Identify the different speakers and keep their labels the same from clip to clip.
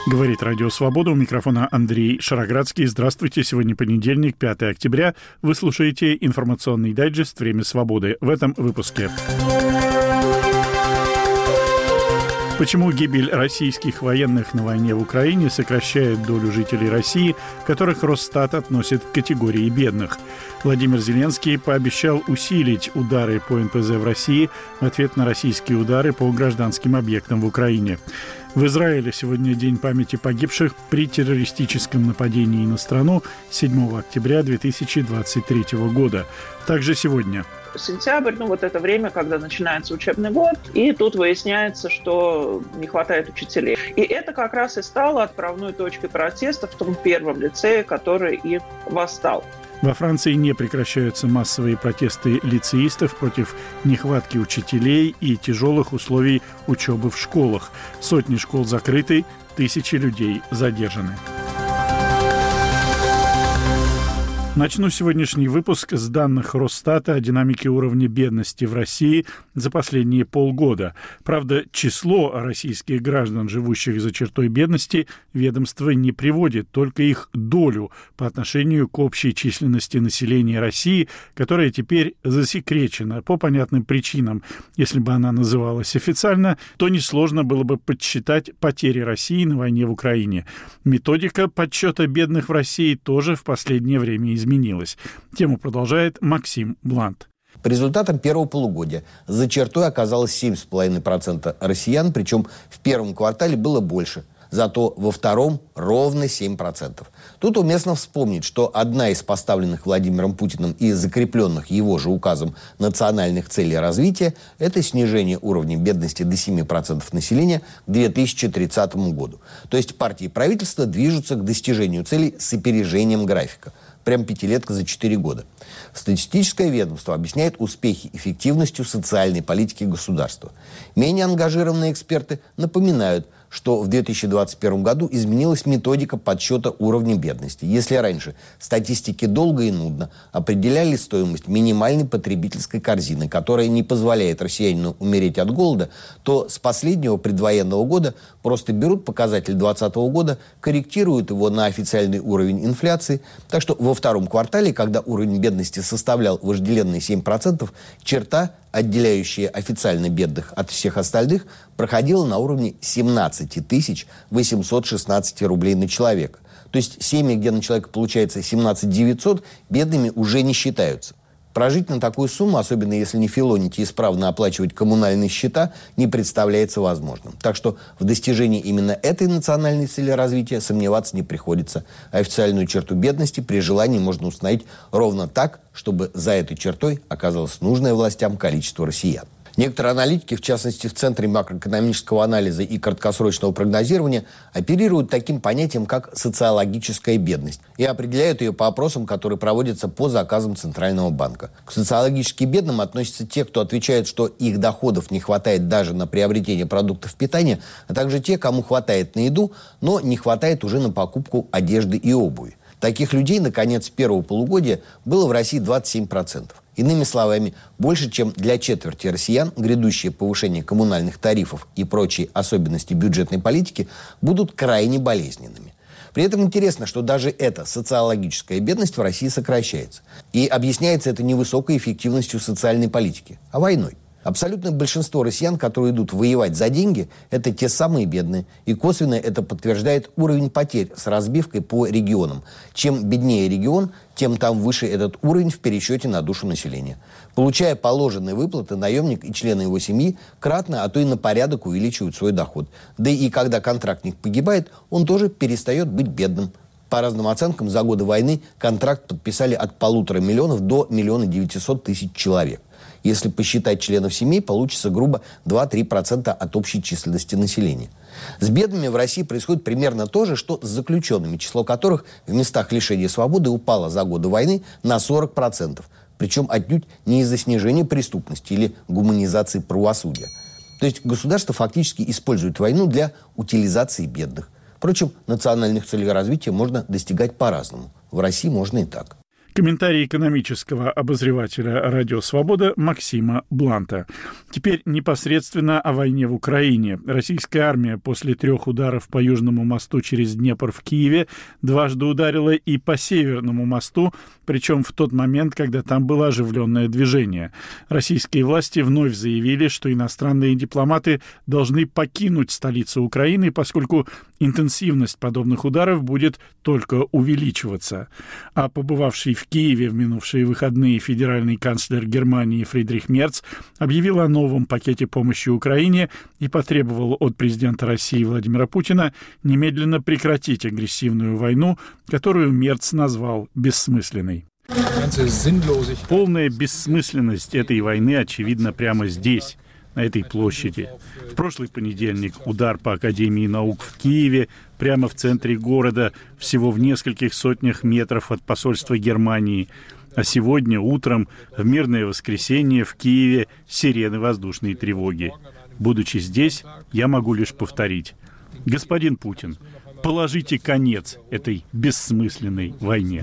Speaker 1: Говорит Радио Свобода. У микрофона Андрей Шароградский. Здравствуйте. Сегодня понедельник, 5 октября. Вы слушаете информационный дайджест «Время свободы». В этом выпуске. Почему гибель российских военных на войне в Украине сокращает долю жителей России, которых Росстат относит к категории бедных? Владимир Зеленский пообещал усилить удары по НПЗ в России в ответ на российские удары по гражданским объектам в Украине. В Израиле сегодня день памяти погибших при террористическом нападении на страну 7 октября 2023 года. Также сегодня.
Speaker 2: Сентябрь, это время, когда начинается учебный год, и тут выясняется, что не хватает учителей. И это как раз и стало отправной точкой протеста в том первом лицее, который и восстал.
Speaker 1: Во Франции не прекращаются массовые протесты лицеистов против нехватки учителей и тяжелых условий учебы в школах. Сотни школ закрыты, тысячи людей задержаны. Начну сегодняшний выпуск с данных Росстата о динамике уровня бедности в России за последние полгода. Правда, число российских граждан, живущих за чертой бедности, ведомство не приводит, только их долю по отношению к общей численности населения России, которая теперь засекречена по понятным причинам. Если бы она называлась официально, то несложно было бы подсчитать потери России на войне в Украине. Методика подсчета бедных в России тоже в последнее время изменилась. Тему продолжает Максим Блант.
Speaker 3: По результатам первого полугодия за чертой оказалось 7,5% россиян, причем в первом квартале было больше. Зато во втором ровно 7%. Тут уместно вспомнить, что одна из поставленных Владимиром Путиным и закрепленных его же указом национальных целей развития – это снижение уровня бедности до 7% населения к 2030 году. То есть партии и правительство движутся к достижению целей с опережением графика. Прям пятилетка за 4 года. Статистическое ведомство объясняет успехи эффективностью социальной политики государства. Менее ангажированные эксперты напоминают, что в 2021 году изменилась методика подсчета уровня бедности. Если раньше статистики долго и нудно определяли стоимость минимальной потребительской корзины, которая не позволяет россиянину умереть от голода, то с последнего предвоенного года просто берут показатель 2020 года, корректируют его на официальный уровень инфляции. Так что во втором квартале, когда уровень бедности составлял вожделенные 7%, черта, отделяющая официально бедных от всех остальных, проходила на уровне 17 816 рублей на человека. То есть семьи, где на человека получается 17 900, бедными уже не считаются. Прожить на такую сумму, особенно если не филонить и исправно оплачивать коммунальные счета, не представляется возможным. Так что в достижении именно этой национальной цели развития сомневаться не приходится. Официальную черту бедности при желании можно установить ровно так, чтобы за этой чертой оказалось нужное властям количество россиян. Некоторые аналитики, в частности в Центре макроэкономического анализа и краткосрочного прогнозирования, оперируют таким понятием, как социологическая бедность, и определяют ее по опросам, которые проводятся по заказам Центрального банка. К социологически бедным относятся те, кто отвечает, что их доходов не хватает даже на приобретение продуктов питания, а также те, кому хватает на еду, но не хватает уже на покупку одежды и обуви. Таких людей на конец первого полугодия было в России 27%. Иными словами, больше, чем для четверти россиян, грядущее повышение коммунальных тарифов и прочие особенности бюджетной политики будут крайне болезненными. При этом интересно, что даже эта социологическая бедность в России сокращается. И объясняется это не высокой эффективностью социальной политики, а войной. Абсолютное большинство россиян, которые идут воевать за деньги, это те самые бедные. И косвенно это подтверждает уровень потерь с разбивкой по регионам. Чем беднее регион, тем там выше этот уровень в пересчете на душу населения. Получая положенные выплаты, наемник и члены его семьи кратно, а то и на порядок увеличивают свой доход. Да и когда контрактник погибает, он тоже перестает быть бедным. По разным оценкам, за годы войны контракт подписали от 1,5 миллиона до 1 900 000 человек. Если посчитать членов семей, получится грубо 2-3% от общей численности населения. С бедными в России происходит примерно то же, что с заключенными, число которых в местах лишения свободы упало за годы войны на 40%. Причем отнюдь не из-за снижения преступности или гуманизации правосудия. То есть государство фактически использует войну для утилизации бедных. Впрочем, национальных целей развития можно достигать по-разному. В России можно и так.
Speaker 1: Комментарий экономического обозревателя «Радио Свобода» Максима Бланта. Теперь непосредственно о войне в Украине. Российская армия после 3 ударов по Южному мосту через Днепр в Киеве дважды ударила и по Северному мосту, причем в тот момент, когда там было оживленное движение. Российские власти вновь заявили, что иностранные дипломаты должны покинуть столицу Украины, поскольку интенсивность подобных ударов будет только увеличиваться. А побывавший в Киеве в минувшие выходные федеральный канцлер Германии Фридрих Мерц объявил о новом пакете помощи Украине и потребовал от президента России Владимира Путина немедленно прекратить агрессивную войну, которую Мерц назвал бессмысленной. Полная бессмысленность этой войны очевидна прямо здесь, на этой площади. В прошлый понедельник удар по Академии наук в Киеве, прямо в центре города, всего в нескольких сотнях метров от посольства Германии. А сегодня утром, в мирное воскресенье, в Киеве сирены воздушной тревоги. Будучи здесь, я могу лишь повторить: господин Путин, положите конец этой бессмысленной войне.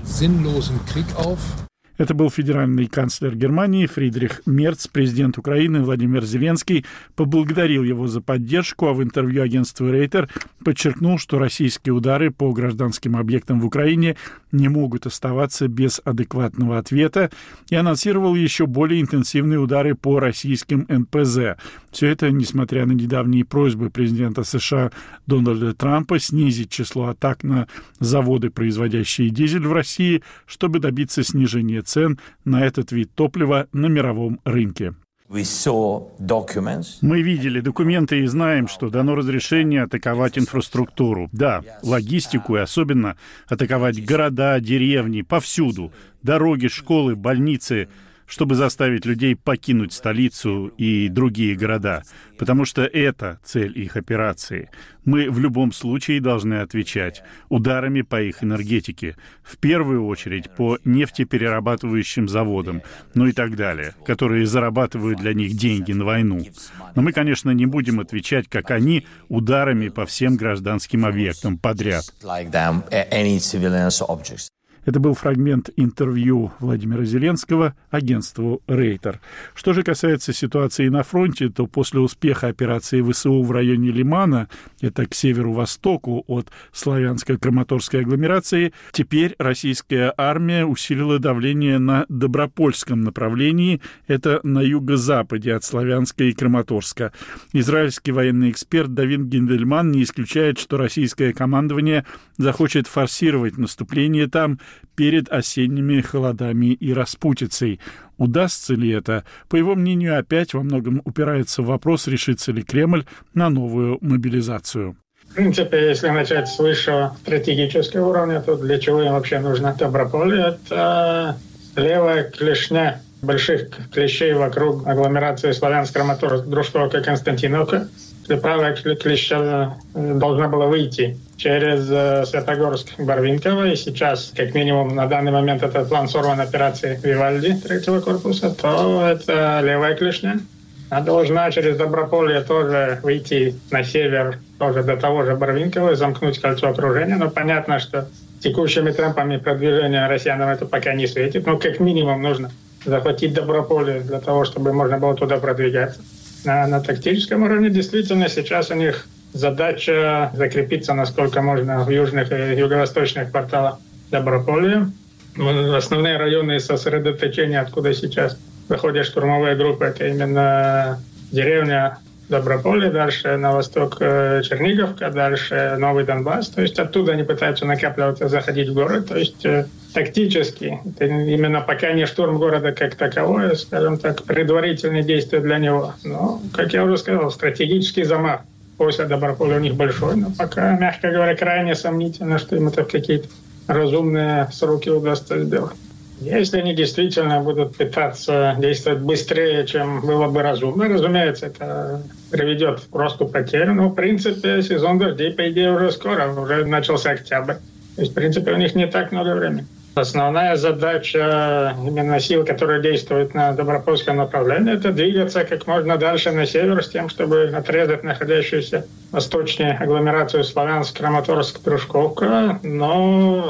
Speaker 1: Это был федеральный канцлер Германии Фридрих Мерц. Президент Украины Владимир Зеленский поблагодарил его за поддержку, а в интервью агентству Рейтер подчеркнул, что российские удары по гражданским объектам в Украине не могут оставаться без адекватного ответа, и анонсировал еще более интенсивные удары по российским НПЗ. Все это несмотря на недавние просьбы президента США Дональда Трампа снизить число атак на заводы, производящие дизель в России, чтобы добиться снижения цен на этот вид топлива на мировом рынке. Мы видели документы и знаем, что дано разрешение атаковать инфраструктуру. Да, логистику и особенно атаковать города, деревни, повсюду, дороги, школы, больницы, чтобы заставить людей покинуть столицу и другие города, потому что это цель их операции. Мы в любом случае должны отвечать ударами по их энергетике, в первую очередь по нефтеперерабатывающим заводам, ну и так далее, которые зарабатывают для них деньги на войну. Но мы, конечно, не будем отвечать, как они, ударами по всем гражданским объектам подряд. Это был фрагмент интервью Владимира Зеленского агентству Рейтер. Что же касается ситуации на фронте, то после успеха операции ВСУ в районе Лимана, это к северу-востоку от Славянско-Краматорской агломерации, теперь российская армия усилила давление на Добропольском направлении, это на юго-западе от Славянска и Краматорска. Израильский военный эксперт Давид Гиндельман не исключает, что российское командование захочет форсировать наступление там перед осенними холодами и распутицей. Удастся ли это? По его мнению, опять во многом упирается в вопрос, решится ли Кремль на новую мобилизацию.
Speaker 4: В принципе, если начать с высшего стратегического уровня, то для чего им вообще нужно Доброполье? Это левая клешня больших клещей вокруг агломерации Славянск-Краматорск, Дружковка, Константиновка. Правая клеща должна была выйти через Святогорск, Барвинково, и сейчас, как минимум, на данный момент этот план сорван операции Вивальди 3-го корпуса, то это левая клешня. Она должна через Доброполье тоже выйти на север, тоже до того же Барвинкова, и замкнуть кольцо окружения. Но понятно, что текущими темпами продвижения россиянам это пока не светит. Но как минимум нужно захватить Доброполье для того, чтобы можно было туда продвигаться. На тактическом уровне действительно сейчас у них задача закрепиться насколько можно в южных и юго-восточных кварталах Доброполья. Основные районы сосредоточения, откуда сейчас выходят штурмовые группы, это именно деревня Доброполье, дальше на восток Черниговка, дальше Новый Донбасс. То есть оттуда они пытаются накапливаться, заходить в город. То есть тактически, это именно пока не штурм города как таковое, скажем так, предварительные действия для него. Но, как я уже сказал, стратегический замах после Доброполья у них большой, но пока, мягко говоря, крайне сомнительно, что им это в какие-то разумные сроки удастся сделать. Если они действительно будут пытаться действовать быстрее, чем было бы разумно, разумеется, это приведет к росту потерь. Но, в принципе, сезон дождей, по идее, уже скоро, уже начался октябрь. То есть, в принципе, у них не так много времени. Основная задача именно сил, которые действуют на Добропольском направлении, это двигаться как можно дальше на север с тем, чтобы отрезать находящуюся восточнее агломерацию Славянск, Краматорск, Дружковка. Но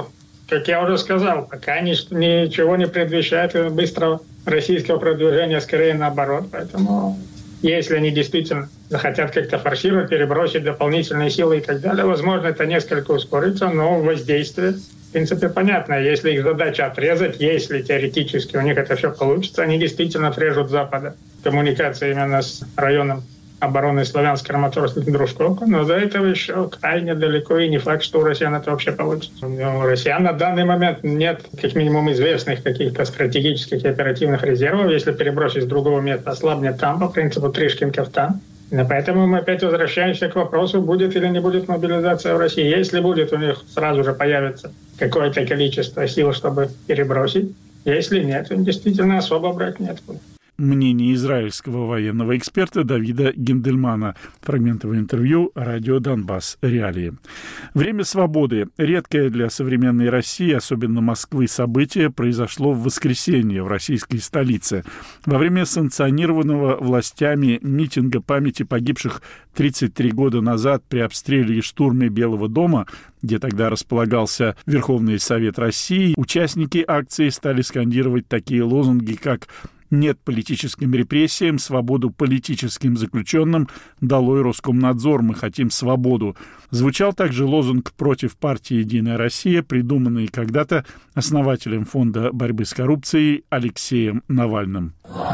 Speaker 4: как я уже сказал, пока ничего не предвещает быстрого российского продвижения, скорее наоборот. Поэтому если они действительно захотят как-то форсировать, перебросить дополнительные силы и так далее, возможно, это несколько ускорится, но воздействие, в принципе, понятно. Если их задача отрезать, если теоретически у них это все получится, они действительно отрежут с Запада коммуникации именно с районом обороны Славянск-Краматорск, Дружковка, но до этого еще крайне далеко, и не факт, что у россиян это вообще получится. У россиян на данный момент нет, как минимум, известных каких-то стратегических и оперативных резервов. Если перебросить с другого места, ослабнет там, по принципу Тришкин-Кафтан. И поэтому мы опять возвращаемся к вопросу, будет или не будет мобилизация в России. Если будет, у них сразу же появится какое-то количество сил, чтобы перебросить. Если нет, им действительно особо брать неоткуда.
Speaker 1: Мнение израильского военного эксперта Давида Гендельмана. Фрагментовое интервью «Радио Донбасс. Реалии». Время свободы. Редкое для современной России, особенно Москвы, событие произошло в воскресенье в российской столице. Во время санкционированного властями митинга памяти погибших 33 года назад при обстреле и штурме Белого дома, где тогда располагался Верховный Совет России, участники акции стали скандировать такие лозунги, как «Нет политическим репрессиям, свободу политическим заключенным, долой Роскомнадзор, мы хотим свободу». Звучал также лозунг против партии «Единая Россия», придуманный когда-то основателем Фонда борьбы с коррупцией Алексеем Навальным.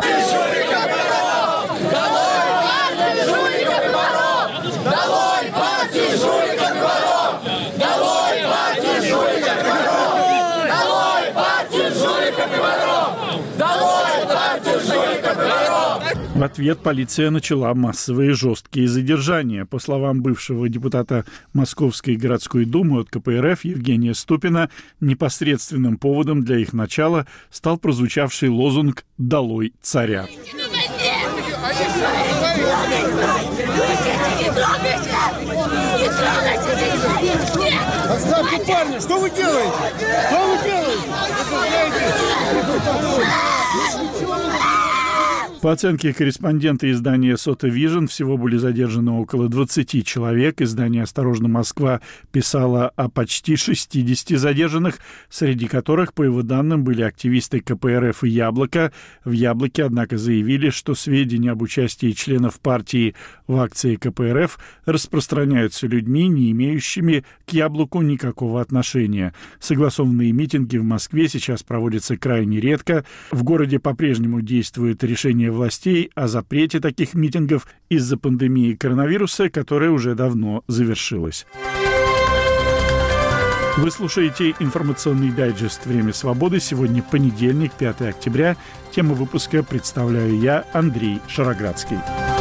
Speaker 1: В ответ полиция начала массовые жесткие задержания. По словам бывшего депутата Московской городской думы от КПРФ Евгения Ступина, непосредственным поводом для их начала стал прозвучавший лозунг «Долой царя».
Speaker 5: Оставьте парня! Что вы делаете? Что вы делаете?
Speaker 1: По оценке корреспондента издания «Сота Вижн», всего были задержаны около 20 человек. Издание «Осторожно, Москва» писало о почти 60 задержанных, среди которых, по его данным, были активисты КПРФ и «Яблоко». В «Яблоке», однако, заявили, что сведения об участии членов партии в акции КПРФ распространяются людьми, не имеющими к «Яблоку» никакого отношения. Согласованные митинги в Москве сейчас проводятся крайне редко. В городе по-прежнему действует решение властей о запрете таких митингов из-за пандемии коронавируса, которая уже давно завершилась. Вы слушаете информационный дайджест «Время свободы». Сегодня понедельник, 5 октября. Тему выпуска представляю я, Андрей Шароградский.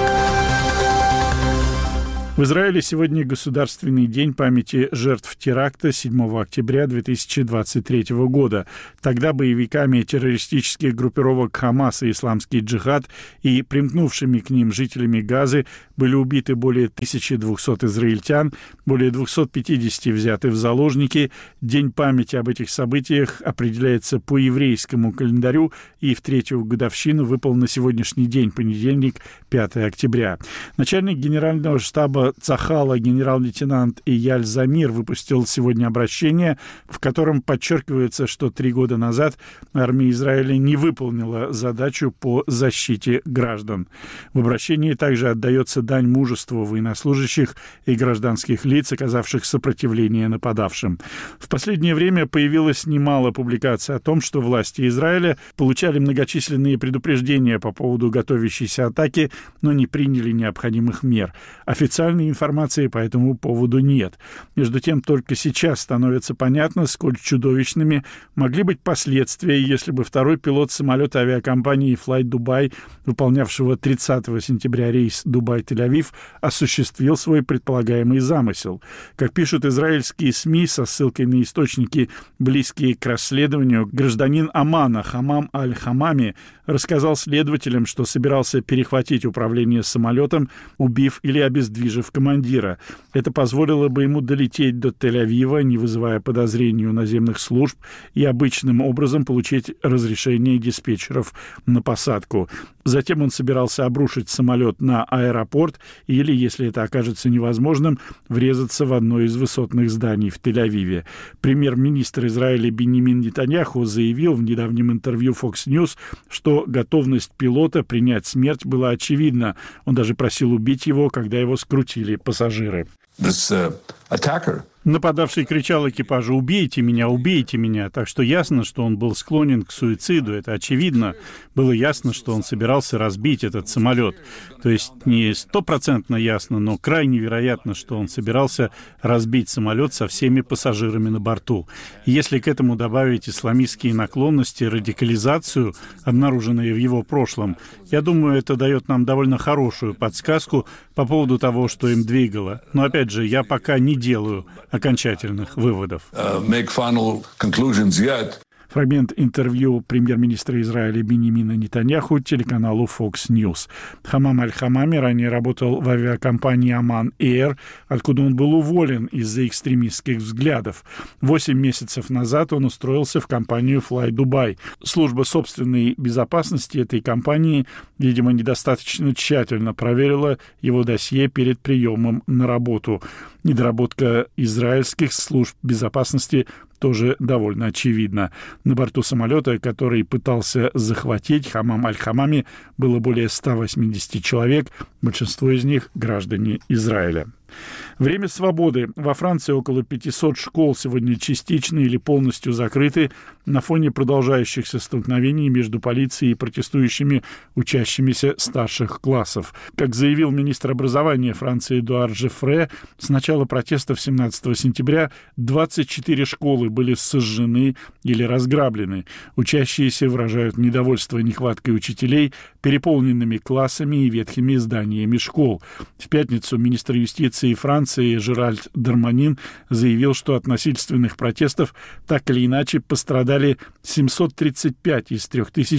Speaker 1: В Израиле сегодня Государственный день памяти жертв теракта 7 октября 2023 года. Тогда боевиками террористических группировок «Хамас» и «Исламский джихад» и примкнувшими к ним жителями Газы были убиты более 1200 израильтян, более 250 взяты в заложники. День памяти об этих событиях определяется по еврейскому календарю и в третью годовщину выпал на сегодняшний день, понедельник, 5 октября. Начальник генерального штаба Цахала генерал-лейтенант Ияль Замир выпустил сегодня обращение, в котором подчеркивается, что 3 года назад армия Израиля не выполнила задачу по защите граждан. В обращении также отдается дань мужеству военнослужащих и гражданских лиц, оказавших сопротивление нападавшим. В последнее время появилось немало публикаций о том, что власти Израиля получали многочисленные предупреждения по поводу готовящейся атаки, но не приняли необходимых мер. Официальной информации по этому поводу нет. Между тем, только сейчас становится понятно, сколь чудовищными могли быть последствия, если бы второй пилот самолета авиакомпании Flight Dubai, выполнявшего 30 сентября рейс Дубай-Тель-Авив, осуществил свой предполагаемый замысел. Как пишут израильские СМИ со ссылкой на источники, близкие к расследованию, гражданин Омана Хамам Аль-Хамами рассказал следователям, что собирался перехватить управление самолетом, убив или обездвижив командира. Это позволило бы ему долететь до Тель-Авива, не вызывая подозрений у наземных служб, и обычным образом получить разрешение диспетчеров на посадку. Затем он собирался обрушить самолет на аэропорт или, если это окажется невозможным, врезаться в одно из высотных зданий в Тель-Авиве. Премьер-министр Израиля Биньямин Нетаньяху заявил в недавнем интервью Fox News, что готовность пилота принять смерть была очевидна. Он даже просил убить его, когда его скрутили пассажиры. Нападавший кричал экипажу: убейте меня», так что ясно, что он был склонен к суициду, это очевидно. Было ясно, что он собирался разбить этот самолет. То есть не 100% ясно, но крайне вероятно, что он собирался разбить самолет со всеми пассажирами на борту. И если к этому добавить исламистские наклонности, радикализацию, обнаруженные в его прошлом, я думаю, это дает нам довольно хорошую подсказку по поводу того, что им двигало. Но опять же, я пока не делаю окончательных выводов. Фрагмент интервью премьер-министра Израиля Биньямина Нетаньяху телеканалу Fox News. Хамам Аль-Хамами ранее работал в авиакомпании Aman Air, откуда он был уволен из-за экстремистских взглядов. 8 месяцев назад он устроился в компанию Fly Dubai. Служба собственной безопасности этой компании, видимо, недостаточно тщательно проверила его досье перед приемом на работу. Недоработка израильских служб безопасности тоже довольно очевидно. На борту самолета, который пытался захватить Хамам Аль-Хамами, было более 180 человек, большинство из них граждане Израиля. Время свободы. Во Франции около 500 школ сегодня частично или полностью закрыты на фоне продолжающихся столкновений между полицией и протестующими учащимися старших классов. Как заявил министр образования Франции Эдуард Жефре, с начала протестов 17 сентября 24 школы были сожжены или разграблены. Учащиеся выражают недовольство нехваткой учителей, переполненными классами и ветхими зданиями школ. В пятницу министр юстиции Франции Жеральд Дарманин заявил, что от насильственных протестов так или иначе пострадали 735 из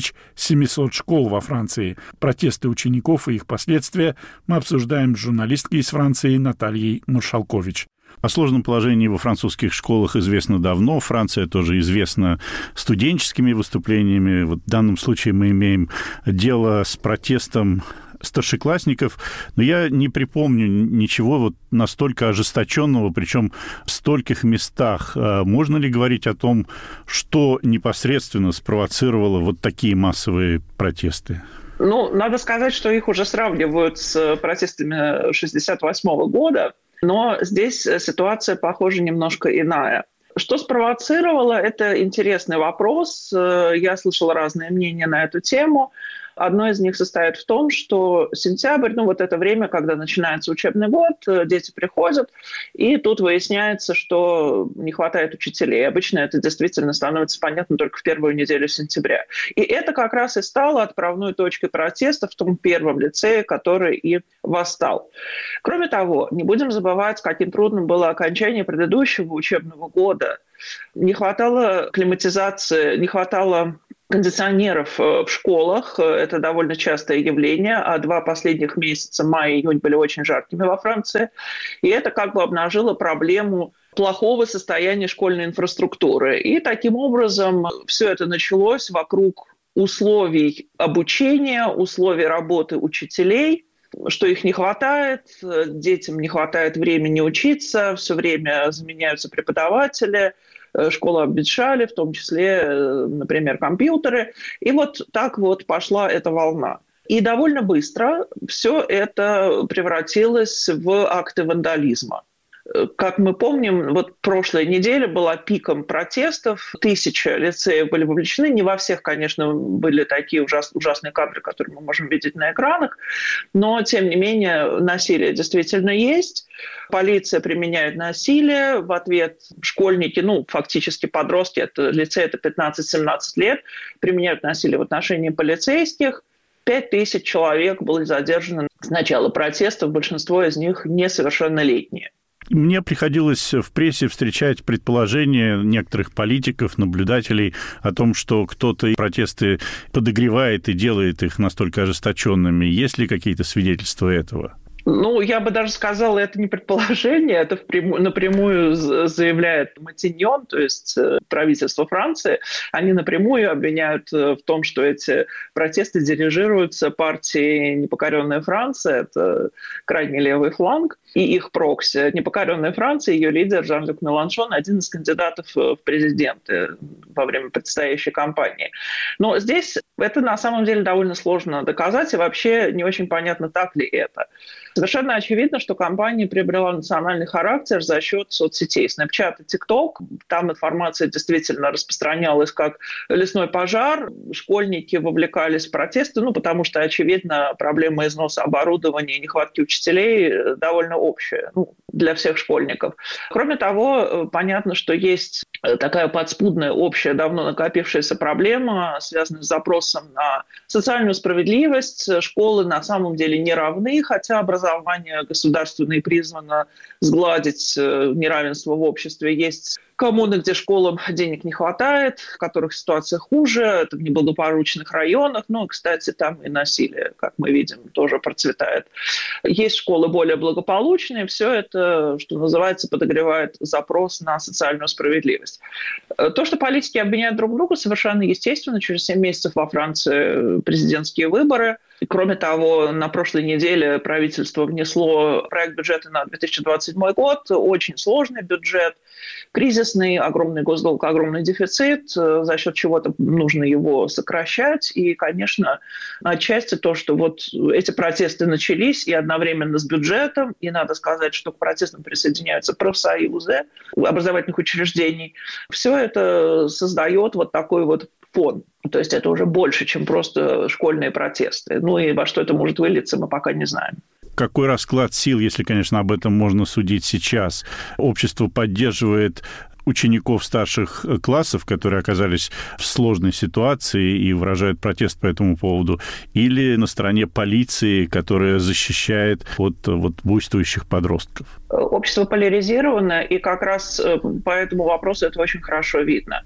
Speaker 1: 3700 школ во Франции. Протесты учеников и их последствия мы обсуждаем с журналисткой из Франции Натальей Маршалкович. О сложном положении во французских школах известно давно. Франция тоже известна студенческими выступлениями. Вот в данном случае мы имеем дело с протестом старшеклассников, но я не припомню ничего вот настолько ожесточенного, причем в стольких местах. Можно ли говорить о том, что непосредственно спровоцировало вот такие массовые протесты?
Speaker 2: Надо сказать, что их уже сравнивают с протестами 1968 года, но здесь ситуация, похоже, немножко иная. Что спровоцировало, это интересный вопрос. Я слышала разные мнения на эту тему. Одно из них состоит в том, что сентябрь, вот это время, когда начинается учебный год, дети приходят, и тут выясняется, что не хватает учителей. Обычно это действительно становится понятно только в первую неделю сентября. И это как раз и стало отправной точкой протеста в том первом лицее, который и восстал. Кроме того, не будем забывать, каким трудным было окончание предыдущего учебного года. Не хватало климатизации, не хватало кондиционеров в школах. Это довольно частое явление. А 2 последних месяца, май и июнь, были очень жаркими во Франции. И это как бы обнажило проблему плохого состояния школьной инфраструктуры. И таким образом все это началось вокруг условий обучения, условий работы учителей, что их не хватает, детям не хватает времени учиться, все время заменяются преподаватели, школы обветшали, в том числе, например, компьютеры. И вот так вот пошла эта волна. И довольно быстро все это превратилось в акты вандализма. Как мы помним, вот прошлая неделя была пиком протестов. 1000 лицеев были вовлечены. Не во всех, конечно, были такие ужасные кадры, которые мы можем видеть на экранах. Но, тем не менее, насилие действительно есть. Полиция применяет насилие. В ответ школьники, фактически подростки, лицей это 15-17 лет, применяют насилие в отношении полицейских. 5000 человек были задержаны с начала протестов. Большинство из них несовершеннолетние.
Speaker 1: Мне приходилось в прессе встречать предположения некоторых политиков, наблюдателей о том, что кто-то протесты подогревает и делает их настолько ожесточенными. Есть ли какие-то свидетельства этого?
Speaker 2: Я бы даже сказала, это не предположение, это напрямую заявляет Матиньон, то есть правительство Франции. Они напрямую обвиняют в том, что эти протесты дирижируются партией «Непокоренная Франция», это крайне левый фланг, и их прокси. «Непокоренная Франция», ее лидер Жан-Люк Меланшон, один из кандидатов в президенты во время предстоящей кампании. Но здесь это на самом деле довольно сложно доказать, и вообще не очень понятно, так ли это. Совершенно очевидно, что кампания приобрела национальный характер за счет соцсетей. Snapchat и TikTok. Там информация действительно распространялась как лесной пожар. Школьники вовлекались в протесты, потому что, очевидно, проблема износа оборудования и нехватки учителей довольно общая для всех школьников. Кроме того, понятно, что есть такая подспудная, общая, давно накопившаяся проблема, связанная с запросом на социальную справедливость. Школы на самом деле не равны, хотя образование государственное призвано сгладить неравенство в обществе. Есть коммуны, где школам денег не хватает, в которых ситуация хуже, это в неблагополучных районах. Кстати, там и насилие, как мы видим, тоже процветает. Есть школы более благополучные. Все это, что называется, подогревает запрос на социальную справедливость. То, что политики обвиняют друг друга, совершенно естественно. Через 7 месяцев во Франции президентские выборы. Кроме того, на прошлой неделе правительство внесло проект бюджета на 2027 год. Очень сложный бюджет, кризисный, огромный госдолг, огромный дефицит, за счет чего-то нужно его сокращать. И, конечно, отчасти то, что эти протесты начались и одновременно с бюджетом, и надо сказать, что к протестам присоединяются профсоюзы образовательных учреждений, все это создает такой фон. То есть это уже больше, чем просто школьные протесты. И во что это может вылиться, мы пока не знаем.
Speaker 1: Какой расклад сил, если, конечно, об этом можно судить сейчас? Общество поддерживает учеников старших классов, которые оказались в сложной ситуации и выражают протест по этому поводу, или на стороне полиции, которая защищает от буйствующих подростков?
Speaker 2: Общество поляризировано, и как раз по этому вопросу это очень хорошо видно.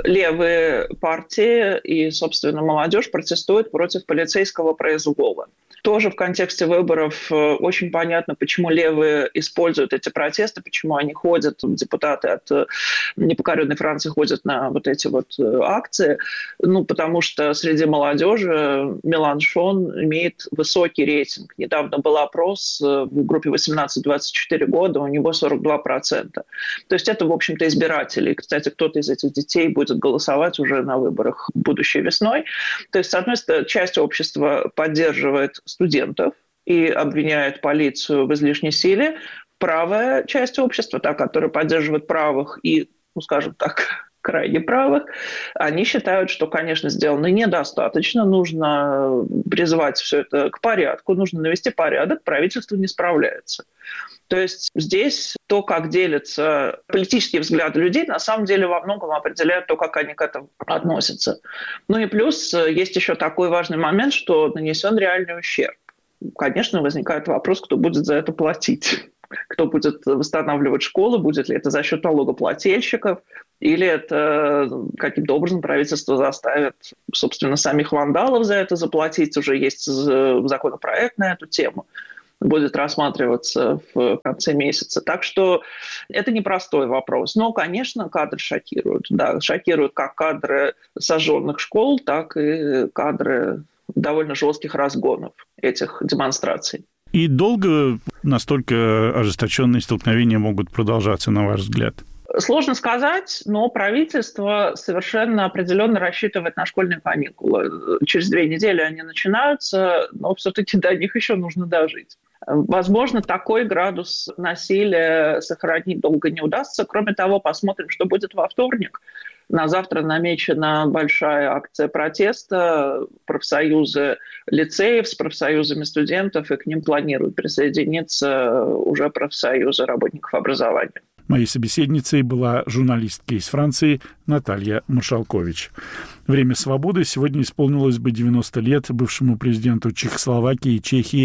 Speaker 2: Левые партии и, собственно, молодежь протестуют против полицейского произвола. Тоже в контексте выборов очень понятно, почему левые используют эти протесты, почему они ходят, депутаты от «Непокоренной Франции» ходят на эти акции. Потому что среди молодежи Меланшон имеет высокий рейтинг. Недавно был опрос в группе 18-24 года, у него 42%. То есть это, в общем-то, избиратели. И, кстати, кто-то из этих детей будет голосовать уже на выборах будущей весной. То есть, с одной стороны, часть общества поддерживает студентов и обвиняет полицию в излишней силе. Правая часть общества, та, которая поддерживает правых и, скажем так, крайне правых, они считают, что, конечно, сделано недостаточно, нужно призывать все это к порядку, нужно навести порядок, правительство не справляется. То есть здесь то, как делятся политические взгляды людей, на самом деле во многом определяют то, как они к этому относятся. И плюс есть еще такой важный момент, что нанесен реальный ущерб. Конечно, возникает вопрос, кто будет за это платить. Кто будет восстанавливать школы, будет ли это за счет налогоплательщиков, или это каким-то образом правительство заставит, собственно, самих вандалов за это заплатить. Уже есть законопроект на эту тему, будет рассматриваться в конце месяца. Так что это непростой вопрос. Но, конечно, кадры шокируют. Да, шокируют как кадры сожженных школ, так и кадры довольно жестких разгонов этих демонстраций.
Speaker 1: И долго настолько ожесточенные столкновения могут продолжаться, на ваш взгляд?
Speaker 2: Сложно сказать, но правительство совершенно определенно рассчитывает на школьные каникулы. Через 2 недели они начинаются, но все-таки до них еще нужно дожить. Возможно, такой градус насилия сохранить долго не удастся. Кроме того, посмотрим, что будет во вторник. На завтра намечена большая акция протеста. Профсоюзы лицеев с профсоюзами студентов, и к ним планируют присоединиться уже профсоюзы работников образования.
Speaker 1: Моей собеседницей была журналистка из Франции Наталья Маршалкович. «Время свободы» сегодня исполнилось бы 90 лет бывшему президенту Чехословакии и Чехии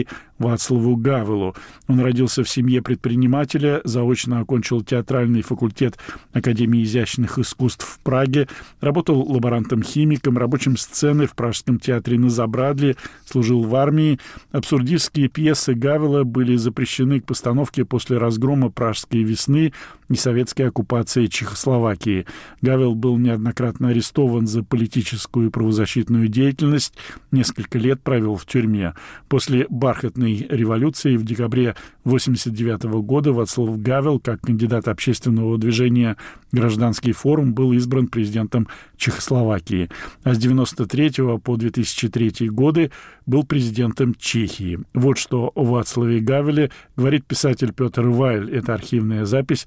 Speaker 1: Вацлаву Гавелу. Он родился в семье предпринимателя, заочно окончил театральный факультет Академии изящных искусств в Праге, работал лаборантом-химиком, рабочим сцены в Пражском театре на Забрадле, служил в армии. Абсурдистские пьесы Гавела были запрещены к постановке после разгрома Пражской весны и советской оккупации Чехословакии. Гавел был неоднократно арестован за политическую и правозащитную деятельность, несколько лет провел в тюрьме. После бархатной революции в декабре 1989 года Вацлав Гавел, как кандидат общественного движения «Гражданский форум», был избран президентом Чехословакии, а с 1993 по 2003 годы был президентом Чехии. Вот что о Вацлаве Гавеле говорит писатель Петр Вайль. Это архивная запись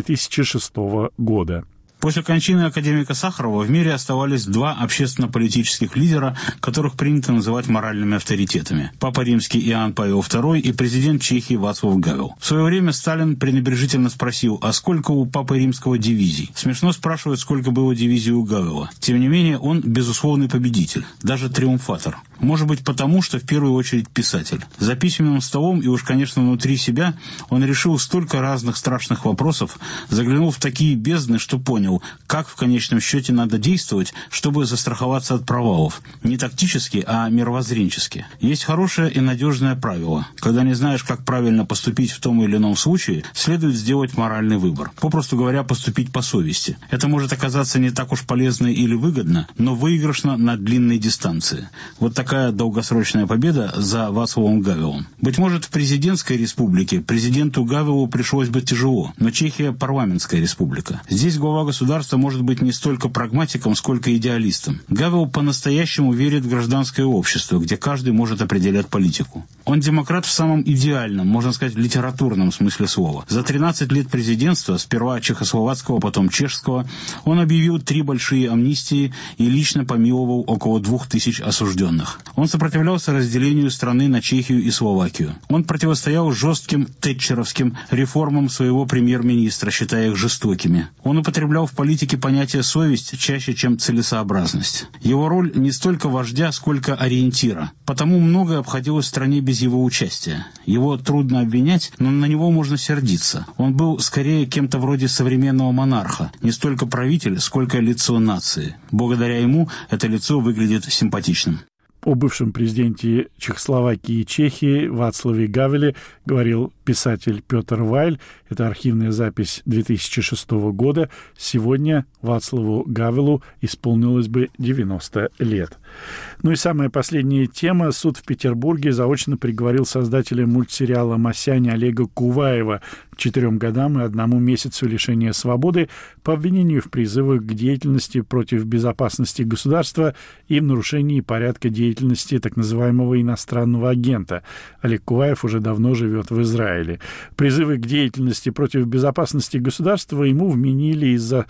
Speaker 1: 2006 года.
Speaker 6: После кончины академика Сахарова в мире оставались два общественно-политических лидера, которых принято называть моральными авторитетами. Папа Римский Иоанн Павел II и президент Чехии Вацлав Гавел. В свое время Сталин пренебрежительно спросил, а сколько у Папы Римского дивизий? Смешно спрашивать, сколько было дивизий у Гавела. Тем не менее, он безусловный победитель, даже триумфатор. Может быть, потому что в первую очередь писатель. За письменным столом и уж, конечно, внутри себя он решил столько разных страшных вопросов, заглянул в такие бездны, что понял, как в конечном счете надо действовать, чтобы застраховаться от провалов. Не тактически, а мировоззренчески. Есть хорошее и надежное правило. Когда не знаешь, как правильно поступить в том или ином случае, следует сделать моральный выбор. Попросту говоря, поступить по совести. Это может оказаться не так уж полезно или выгодно, но выигрышно на длинной дистанции. Вот такая долгосрочная победа за Вацлавом Гавелом. Быть может, в президентской республике президенту Гавелу пришлось бы тяжело, но Чехия – парламентская республика. Здесь глава государства может быть не столько прагматиком, сколько идеалистом. Гавел по-настоящему верит в гражданское общество, где каждый может определять политику. Он демократ в самом идеальном, можно сказать, литературном смысле слова. За 13 лет президентства, сперва чехословацкого, потом чешского, он объявил 3 большие амнистии и лично помиловал около 2000 осужденных. Он сопротивлялся разделению страны на Чехию и Словакию. Он противостоял жестким тэтчеровским реформам своего премьер-министра, считая их жестокими. Он употреблял в политике понятие «совесть» чаще, чем «целесообразность». Его роль не столько вождя, сколько ориентира. Потому многое обходилось в стране без его участия. Его трудно обвинять, но на него можно сердиться. Он был скорее кем-то вроде современного монарха, не столько правитель, сколько лицо нации. Благодаря ему это лицо выглядит симпатичным.
Speaker 1: О бывшем президенте Чехословакии и Чехии Вацлаве Гавеле говорил писатель Петр Вайль. Это архивная запись 2006 года. Сегодня Вацлаву Гавелу исполнилось бы 90 лет. Ну и самая последняя тема. Суд в Петербурге заочно приговорил создателя мультсериала «Масяня» Олега Куваева к 4 годам и 1 месяцу лишения свободы по обвинению в призывах к деятельности против безопасности государства и в нарушении порядка деятельности так называемого иностранного агента. Олег Куваев уже давно живет в Израиле. Призывы к деятельности против безопасности государства ему вменили из-за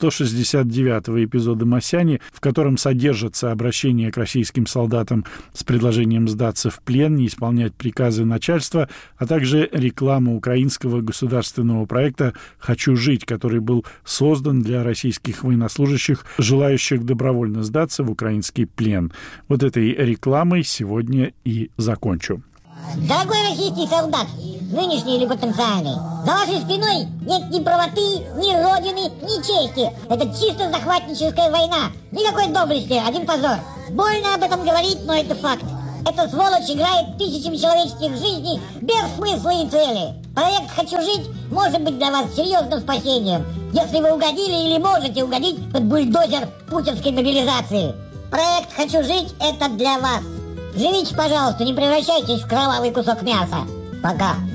Speaker 1: 169-го эпизода «Масяни», в котором содержится обращение к российским солдатам с предложением сдаться в плен, не исполнять приказы начальства, а также реклама украинского государственного проекта «Хочу жить», который был создан для российских военнослужащих, желающих добровольно сдаться в украинский плен. Вот этой рекламой сегодня и закончу.
Speaker 7: Дорогой российский солдат, нынешний или потенциальный, за вашей спиной нет ни правоты, ни родины, ни чести. Это чисто захватническая война. Никакой доблести, один позор. Больно об этом говорить, но это факт. Эта сволочь играет тысячами человеческих жизней без смысла и цели. Проект «Хочу жить» может быть для вас серьезным спасением, если вы угодили или можете угодить под бульдозер путинской мобилизации. Проект «Хочу жить» — это для вас. Живите, пожалуйста, не превращайтесь в кровавый кусок мяса. Пока.